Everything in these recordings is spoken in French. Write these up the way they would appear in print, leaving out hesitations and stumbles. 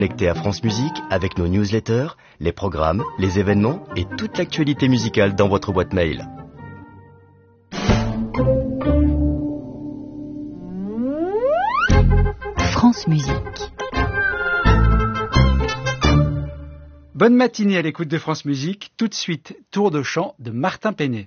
Connecté à France Musique avec nos newsletters, les programmes, les événements et toute l'actualité musicale dans votre boîte mail. France Musique. Bonne matinée à l'écoute de France Musique. Tout de suite, tour de chant de Martin Penet.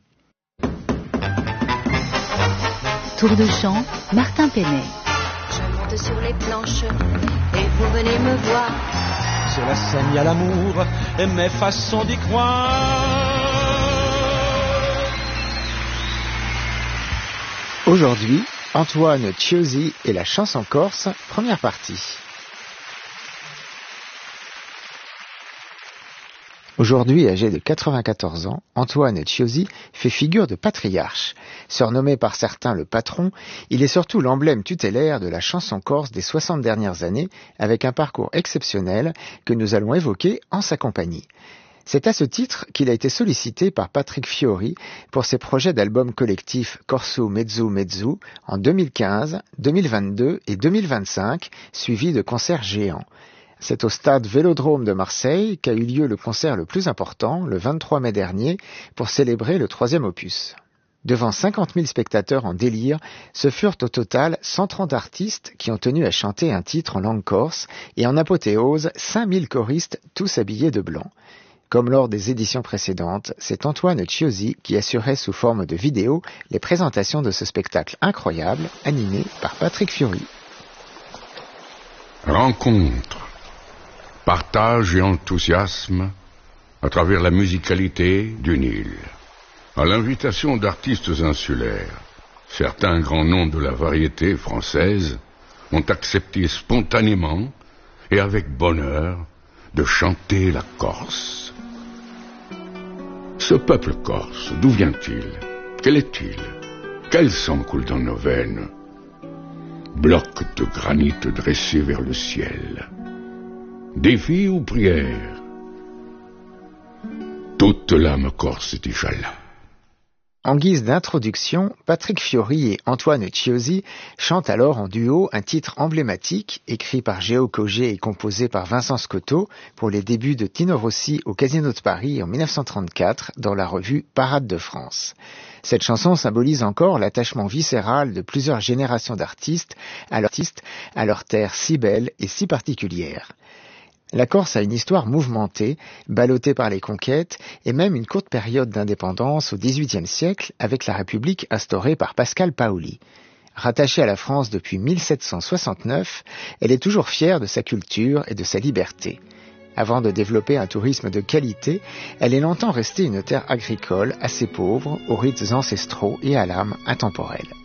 Tour de chant, Martin Penet. Je monte sur les planches et vous venez me voir. Sur la scène, il y a l'amour et mes façons d'y croire. Aujourd'hui, Antoine Ciosi et la chanson corse, première partie. Aujourd'hui, âgé de 94 ans, Antoine Ciosi fait figure de patriarche. Surnommé par certains le patron, il est surtout l'emblème tutélaire de la chanson corse des 60 dernières années, avec un parcours exceptionnel que nous allons évoquer en sa compagnie. C'est à ce titre qu'il a été sollicité par Patrick Fiori pour ses projets d'albums collectifs Corso Mezzo Mezzo en 2015, 2022 et 2025, suivis de concerts géants. C'est au stade Vélodrome de Marseille qu'a eu lieu le concert le plus important, le 23 mai dernier, pour célébrer le 3e opus. Devant 50 000 spectateurs en délire, ce furent au total 130 artistes qui ont tenu à chanter un titre en langue corse et en apothéose 5 000 choristes tous habillés de blanc. Comme lors des éditions précédentes, c'est Antoine Ciosi qui assurait sous forme de vidéo les présentations de ce spectacle incroyable animé par Patrick Fiori. Rencontre, partage et enthousiasme à travers la musicalité d'une île. À l'invitation d'artistes insulaires, certains grands noms de la variété française ont accepté spontanément et avec bonheur de chanter la Corse. Ce peuple corse, d'où vient-il? Quel est-il? Quel sang coule dans nos veines? Blocs de granit dressés vers le ciel. Défi ou prière? Toute l'âme corse est déjà là. En guise d'introduction, Patrick Fiori et Antoine Ciosi chantent alors en duo un titre emblématique, écrit par Géo Cogé et composé par Vincent Scotto pour les débuts de Tino Rossi au Casino de Paris en 1934 dans la revue Parade de France. Cette chanson symbolise encore l'attachement viscéral de plusieurs générations d'artistes à leur terre si belle et si particulière. La Corse a une histoire mouvementée, ballottée par les conquêtes et même une courte période d'indépendance au XVIIIe siècle avec la République instaurée par Pascal Paoli. Rattachée à la France depuis 1769, elle est toujours fière de sa culture et de sa liberté. Avant de développer un tourisme de qualité, elle est longtemps restée une terre agricole assez pauvre, aux rites ancestraux et à l'âme intemporelle.